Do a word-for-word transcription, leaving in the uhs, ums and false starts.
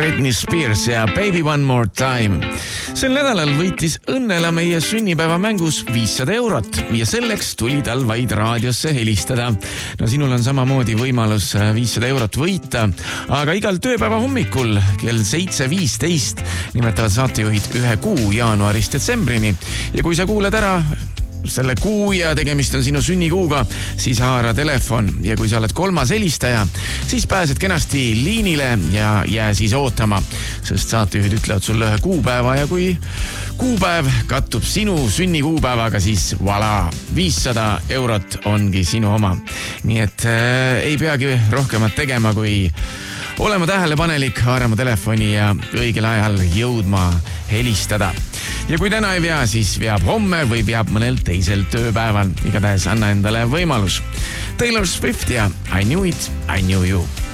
Britney Spears ja Baby One More Time. Sel nädalal võitis õnnela meie sünnipäeva mängus viissada eurot ja selleks tuli tal vaid raadiosse helistada. No sinul on samamoodi võimalus viissada eurot võita, aga igal tööpäeva hommikul kell seitse viisteist nimetavad saatejuhid ühe kuu jaanuarist detsembrini ja kui sa kuuled ära selle kuu ja tegemist on sinu sünnikuuga, siis haara telefon ja kui sa oled kolmas helistaja, siis pääsed kenasti liinile ja jää siis ootama, sest saatejuhid ütlevad sulle ühe kuupäeva ja kui kuupäev kattub sinu sünnikuupäevaga, siis voilà, viissada eurot ongi sinu oma. Nii et äh, ei peagi rohkemat tegema, kui olema tähelepanelik, haarama telefoni ja õigel ajal jõudma helistada. Ja kui täna ei vea, siis veab homme või veab mõnel teisel tööpäeval. Igatahes anna endale võimalus. Taylor Swift ja I Knew It, I Knew You.